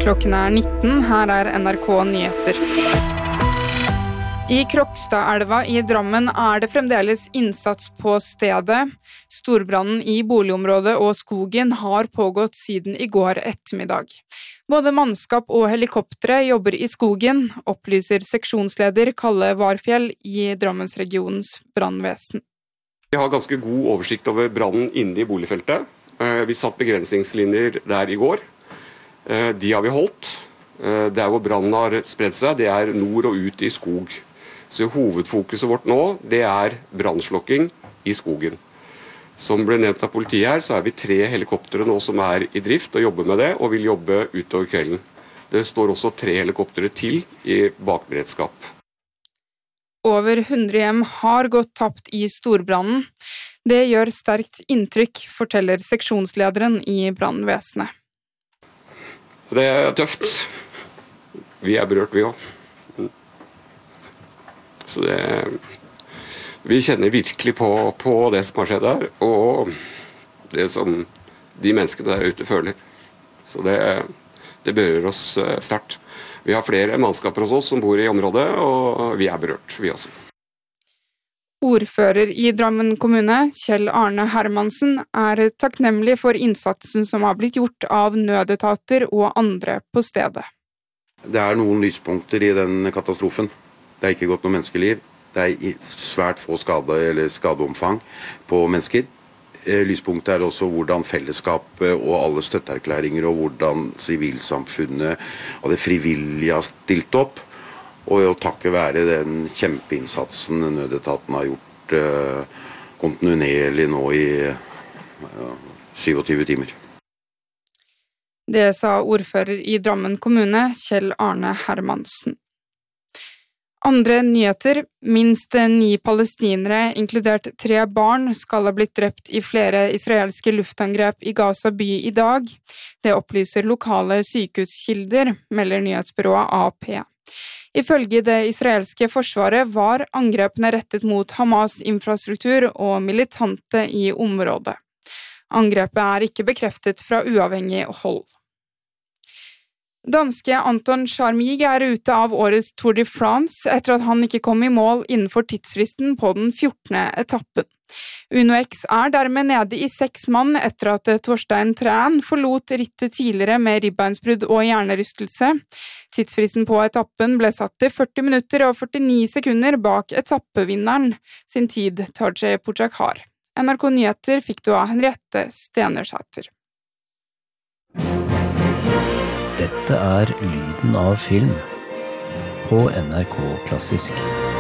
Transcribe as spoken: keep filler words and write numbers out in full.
Klokken er nitten, her er N R K Nyheter. I Krokstadelva i Drammen er det fremdeles innsats på stedet. Storbrannen i boligområdet og skogen har pågått siden i går ettermiddag. Både mannskap og helikoptre jobber i skogen, opplyser seksjonsleder Kalle Varfjell i Drammensregionens brannvesen. Vi har ganske god oversikt over brannen inne i boligfeltet. Vi satt begrensningslinjer der i går. De har vi holdt. Der hvor brannen har spredt seg, det er nord og ut i skog. Så hovedfokuset vårt nå, det er brannslokking i skogen. Som ble nevnt av politiet her, så er vi tre helikoptere nå som er i drift og jobber med det, og vil jobbe utover kvelden. Det står også tre helikoptere til i bakberedskap. Over hundre hjem har gått tapt i storbrannen. Det gjør sterkt inntrykk, forteller seksjonslederen i brannvesenet. Det er tøft. Vi er berørt, vi også. Så det, vi kjenner virkelig på, på det som har skjedd her, og det som de menneskene der ute føler. Så det, det berører oss sterkt. Vi har flere mannskaper hos oss som bor i området, og vi er berørt, vi også. Ordfører i Drammen kommune, Kjell Arne Hermansen, er takknemlig for innsatsen som har blitt gjort av nødetater og andre på stedet. Det er noen lyspunkter i den katastrofen. Det er ikke gått noe menneskeliv. Det er svært få skade eller skadeomfang på mennesker. Lyspunktet er også hvordan fellesskapet og alle støtteerklæringer og hvordan sivilsamfunnet og det frivillige har stilt opp. Og å takke være den kjempeinnsatsen nødetaten har gjort eh, kontinuerlig nå i eh, syvogtyve timer. Det sa ordfører i Drammen kommune, Kjell Arne Hermansen. Andre nyheter, minst ni palestinere, inkludert tre barn, skal ha blitt drept i flere israelske luftangrep i Gaza by i dag. Det opplyser lokale sykehuskilder, melder nyhetsbyrået A P. Ifølge det israelske forsvaret var angrepene rettet mot Hamas infrastruktur og militante i området. Angrepet er ikke bekreftet fra uavhengig hold. Danske Anton Charmig er ute av årets Tour de France etter at han ikke kom i mål innenfor tidsfristen på den fjortende etappen. Uno X er dermed nede i seks mann etter at Torstein Træn forlot rittet tidligere med ribbeinsbrudd og hjernerystelse. Tidsfristen på etappen ble satt til førti minutter og førtini sekunder bak etappevinneren sin tid Tadej Pogačar. N R K Nyheter fikk du av Henriette Stenersæter. Dette er lyden av film på N R K Klassisk.